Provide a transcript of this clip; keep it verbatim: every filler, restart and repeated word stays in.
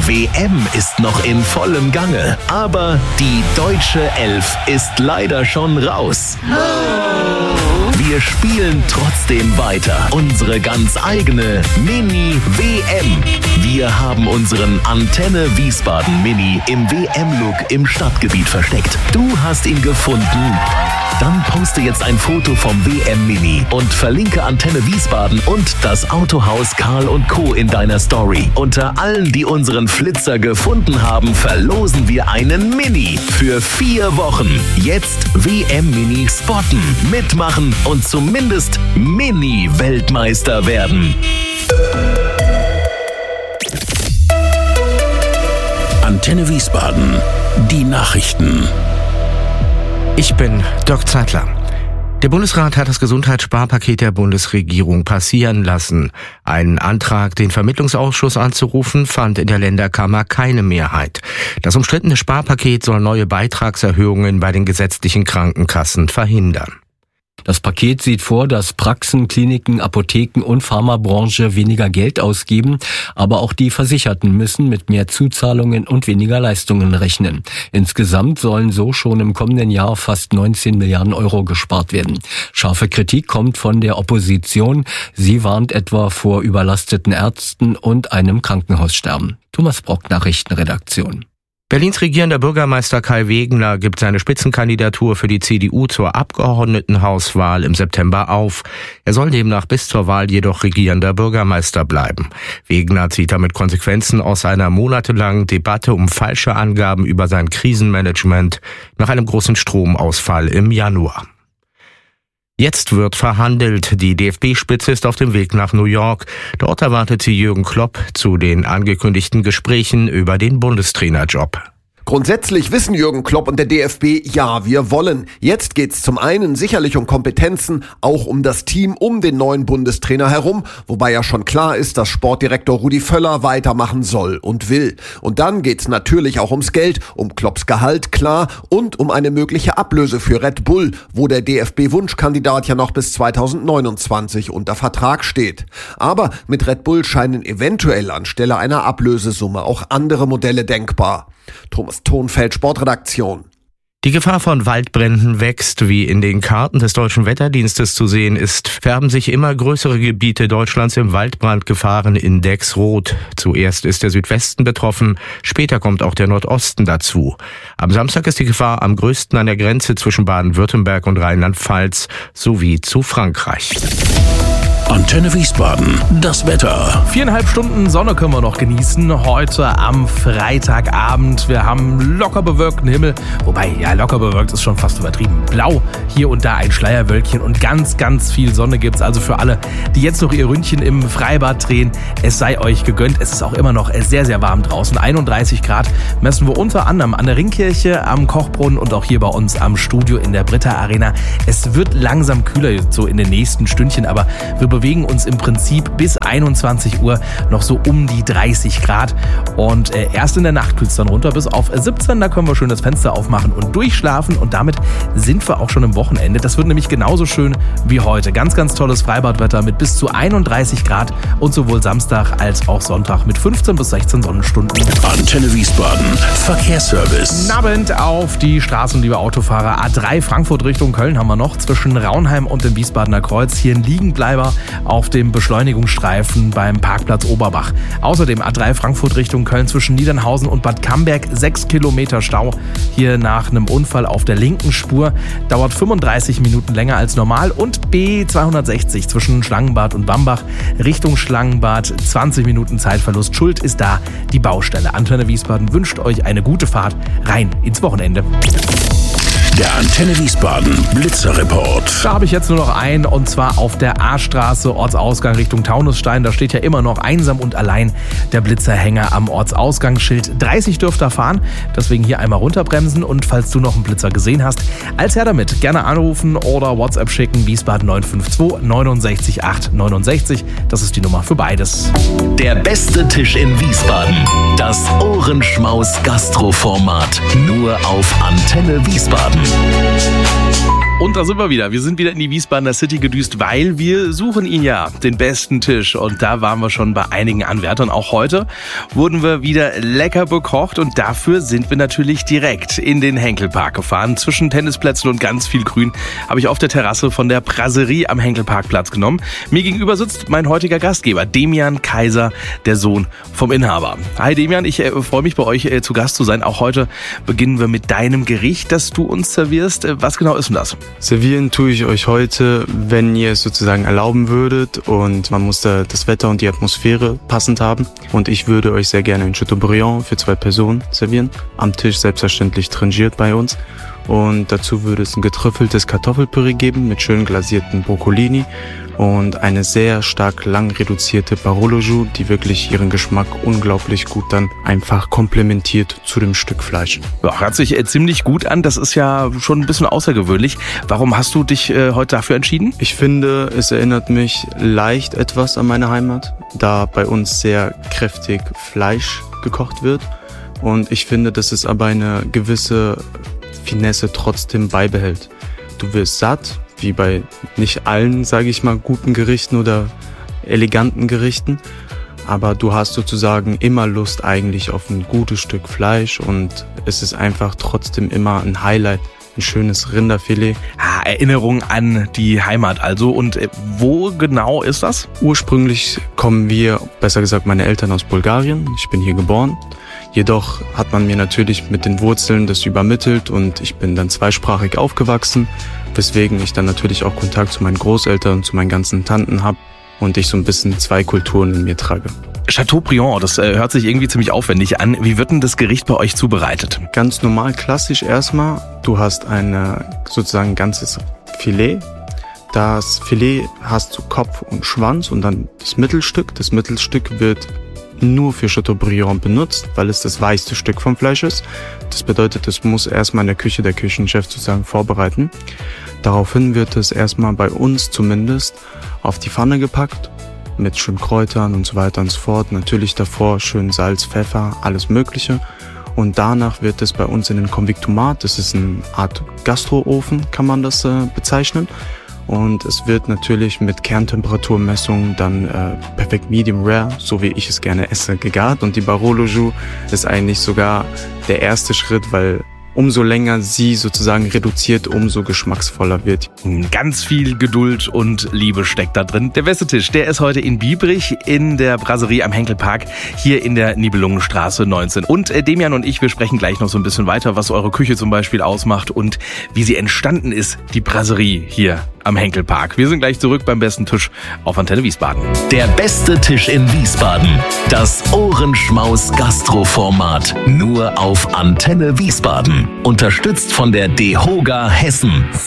Die W M ist noch in vollem Gange, aber die deutsche Elf ist leider schon raus. Wir spielen trotzdem weiter unsere ganz eigene Mini-W M. Wir haben unseren Antenne Wiesbaden Mini im W M-Look im Stadtgebiet versteckt. Du hast ihn gefunden? Dann poste jetzt ein Foto vom W M-Mini und verlinke Antenne Wiesbaden und das Autohaus Karl und Co. in deiner Story. Unter allen, die unseren Flitzer gefunden haben, verlosen wir einen Mini für vier Wochen. Jetzt W M-Mini spotten, mitmachen und zumindest Mini-Weltmeister werden. Antenne Wiesbaden, die Nachrichten. Ich bin Dirk Zeitler. Der Bundesrat hat das Gesundheitssparpaket der Bundesregierung passieren lassen. Ein Antrag, den Vermittlungsausschuss anzurufen, fand in der Länderkammer keine Mehrheit. Das umstrittene Sparpaket soll neue Beitragserhöhungen bei den gesetzlichen Krankenkassen verhindern. Das Paket sieht vor, dass Praxen, Kliniken, Apotheken und Pharmabranche weniger Geld ausgeben, aber auch die Versicherten müssen mit mehr Zuzahlungen und weniger Leistungen rechnen. Insgesamt sollen so schon im kommenden Jahr fast neunzehn Milliarden Euro gespart werden. Scharfe Kritik kommt von der Opposition. Sie warnt etwa vor überlasteten Ärzten und einem Krankenhaussterben. Thomas Brock, Nachrichtenredaktion. Berlins regierender Bürgermeister Kai Wegener gibt seine Spitzenkandidatur für die C D U zur Abgeordnetenhauswahl im September auf. Er soll demnach bis zur Wahl jedoch regierender Bürgermeister bleiben. Wegener zieht damit Konsequenzen aus einer monatelangen Debatte um falsche Angaben über sein Krisenmanagement nach einem großen Stromausfall im Januar. Jetzt wird verhandelt. Die D F B-Spitze ist auf dem Weg nach New York. Dort erwartet sie Jürgen Klopp zu den angekündigten Gesprächen über den Bundestrainerjob. Grundsätzlich wissen Jürgen Klopp und der D F B, ja, wir wollen. Jetzt geht's zum einen sicherlich um Kompetenzen, auch um das Team um den neuen Bundestrainer herum, wobei ja schon klar ist, dass Sportdirektor Rudi Völler weitermachen soll und will. Und dann geht's natürlich auch ums Geld, um Klopps Gehalt, klar, und um eine mögliche Ablöse für Red Bull, wo der D F B-Wunschkandidat ja noch bis zweitausendneunundzwanzig unter Vertrag steht. Aber mit Red Bull scheinen eventuell anstelle einer Ablösesumme auch andere Modelle denkbar. Thomas Thonfeld, Sportredaktion. Die Gefahr von Waldbränden wächst. Wie in den Karten des Deutschen Wetterdienstes zu sehen ist, färben sich immer größere Gebiete Deutschlands im Waldbrandgefahrenindex rot. Zuerst ist der Südwesten betroffen, später kommt auch der Nordosten dazu. Am Samstag ist die Gefahr am größten an der Grenze zwischen Baden-Württemberg und Rheinland-Pfalz sowie zu Frankreich. Antenne Wiesbaden, das Wetter. Viereinhalb Stunden Sonne können wir noch genießen, heute am Freitagabend. Wir haben locker bewölkten Himmel, wobei, ja, locker bewölkt ist schon fast übertrieben. Blau, hier und da ein Schleierwölkchen und ganz, ganz viel Sonne gibt's. Also für alle, die jetzt noch ihr Ründchen im Freibad drehen, es sei euch gegönnt. Es ist auch immer noch sehr, sehr warm draußen. einunddreißig Grad messen wir unter anderem an der Ringkirche, am Kochbrunnen und auch hier bei uns am Studio in der Britta Arena. Es wird langsam kühler so in den nächsten Stündchen, aber wir bewegen uns im Prinzip bis einundzwanzig Uhr noch so um die dreißig Grad und äh, erst in der Nacht kühlt es dann runter bis auf siebzehn, da können wir schön das Fenster aufmachen und durchschlafen und damit sind wir auch schon im Wochenende. Das wird nämlich genauso schön wie heute. Ganz, ganz tolles Freibadwetter mit bis zu einunddreißig Grad und sowohl Samstag als auch Sonntag mit fünfzehn bis sechzehn Sonnenstunden. Antenne Wiesbaden, Verkehrsservice. Abend auf die Straßen, liebe Autofahrer. A drei Frankfurt Richtung Köln haben wir noch zwischen Raunheim und dem Wiesbadener Kreuz. Hier ein Liegenbleiber auf dem Beschleunigungsstreifen beim Parkplatz Oberbach. Außerdem A drei Frankfurt Richtung Köln zwischen Niedernhausen und Bad Camberg, sechs Kilometer Stau. Hier nach einem Unfall auf der linken Spur. Dauert fünfunddreißig Minuten länger als normal. Und B zweihundertsechzig zwischen Schlangenbad und Bambach Richtung Schlangenbad, zwanzig Minuten Zeitverlust. Schuld ist da die Baustelle. Antenne Wiesbaden wünscht euch eine gute Fahrt rein ins Wochenende. Der Antenne Wiesbaden Blitzerreport. Da habe ich jetzt nur noch einen, und zwar auf der A-Straße, Ortsausgang Richtung Taunusstein. Da steht ja immer noch einsam und allein der Blitzerhänger am Ortsausgangsschild. dreißig dürft ihr fahren, deswegen hier einmal runterbremsen. Und falls du noch einen Blitzer gesehen hast, als her damit, gerne anrufen oder WhatsApp schicken. Wiesbaden neun fünf zwei neun sechs acht neun sechs. Das ist die Nummer für beides. Der beste Tisch in Wiesbaden. Das Ohrenschmaus Gastroformat. Nur auf Antenne Wiesbaden. Und da sind wir wieder. Wir sind wieder in die Wiesbadener City gedüst, weil wir suchen ihn ja, den besten Tisch. Und da waren wir schon bei einigen Anwärtern. Auch heute wurden wir wieder lecker bekocht und dafür sind wir natürlich direkt in den Henkelpark gefahren. Zwischen Tennisplätzen und ganz viel Grün habe ich auf der Terrasse von der Brasserie am Henkelpark Platz genommen. Mir gegenüber sitzt mein heutiger Gastgeber, Demian Kaiser, der Sohn vom Inhaber. Hi Demian, ich äh, freue mich bei euch äh, zu Gast zu sein. Auch heute beginnen wir mit deinem Gericht, das du uns servierst. Äh, was genau ist denn das? Servieren tue ich euch heute, wenn ihr es sozusagen erlauben würdet und man muss da das Wetter und die Atmosphäre passend haben. Und ich würde euch sehr gerne ein Chateaubriand für zwei Personen servieren. Am Tisch selbstverständlich trangiert bei uns. Und dazu würde es ein getrüffeltes Kartoffelpüree geben mit schön glasierten Broccolini und eine sehr stark lang reduzierte Barolo Joux, die wirklich ihren Geschmack unglaublich gut dann einfach komplementiert zu dem Stück Fleisch. Ja, hört sich äh, ziemlich gut an. Das ist ja schon ein bisschen außergewöhnlich. Warum hast du dich äh, heute dafür entschieden? Ich finde, es erinnert mich leicht etwas an meine Heimat, da bei uns sehr kräftig Fleisch gekocht wird. Und ich finde, dass es aber eine gewisse Finesse trotzdem beibehält. Du wirst satt, wie bei nicht allen, sage ich mal, guten Gerichten oder eleganten Gerichten, aber du hast sozusagen immer Lust eigentlich auf ein gutes Stück Fleisch und es ist einfach trotzdem immer ein Highlight, ein schönes Rinderfilet. Ah, Erinnerung an die Heimat also. Und äh, wo genau ist das? Ursprünglich kommen wir, besser gesagt meine Eltern aus Bulgarien, ich bin hier geboren. Jedoch hat man mir natürlich mit den Wurzeln das übermittelt und ich bin dann zweisprachig aufgewachsen, weswegen ich dann natürlich auch Kontakt zu meinen Großeltern und zu meinen ganzen Tanten habe und ich so ein bisschen zwei Kulturen in mir trage. Chateaubriand, das äh, hört sich irgendwie ziemlich aufwendig an. Wie wird denn das Gericht bei euch zubereitet? Ganz normal, klassisch erstmal. Du hast eine sozusagen ein ganzes Filet. Das Filet hast du Kopf und Schwanz und dann das Mittelstück. Das Mittelstück wird nur für Chateaubriand benutzt, weil es das weichste Stück vom Fleisch ist. Das bedeutet, es muss erstmal in der Küche der Küchenchef sozusagen vorbereiten. Daraufhin wird es erstmal bei uns zumindest auf die Pfanne gepackt mit schön Kräutern und so weiter und so fort. Natürlich davor schön Salz, Pfeffer, alles Mögliche. Und danach wird es bei uns in den Konvektomat, das ist eine Art Gastroofen, kann man das äh, bezeichnen. Und es wird natürlich mit Kerntemperaturmessung dann äh, perfekt Medium Rare, so wie ich es gerne esse, gegart. Und die Barolo Joux ist eigentlich sogar der erste Schritt, weil umso länger sie sozusagen reduziert, umso geschmacksvoller wird. Ganz viel Geduld und Liebe steckt da drin. Der beste Tisch, der ist heute in Biebrich in der Brasserie am Henkelpark, hier in der Nibelungenstraße neunzehn. Und äh, Demian und ich, wir sprechen gleich noch so ein bisschen weiter, was eure Küche zum Beispiel ausmacht und wie sie entstanden ist, die Brasserie hier am Henkelpark. Wir sind gleich zurück beim besten Tisch auf Antenne Wiesbaden. Der beste Tisch in Wiesbaden. Das Ohrenschmaus Gastroformat. Nur auf Antenne Wiesbaden. Unterstützt von der DEHOGA Hessen.